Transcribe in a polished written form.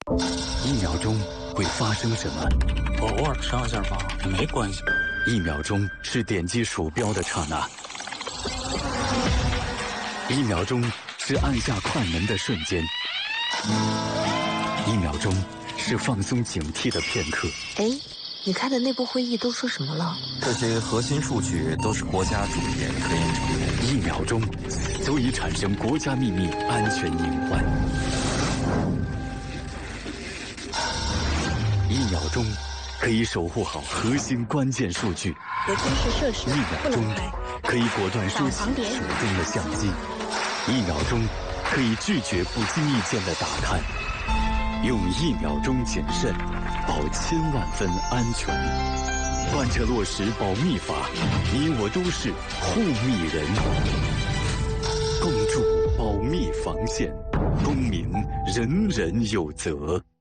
1秒钟会发生什么？ 我偶尔上一下吧，没关系。 1秒钟是点击鼠标的刹那，1秒钟是按下快门的瞬间，1秒钟是放松警惕的片刻。 哎，你开的内部会议都说什么了？ 这些核心数据都是国家主研科研成果。 1秒钟足以产生国家秘密安全隐患。1秒钟可以守护好核心关键数据。 有军事设施 1秒钟可以果断收起手中的相机。1秒钟可以拒绝不经意间的打探。用1秒钟谨慎，保千万分安全。贯彻落实保密法，你我都是护密人。共筑保密防线，公民人人有责。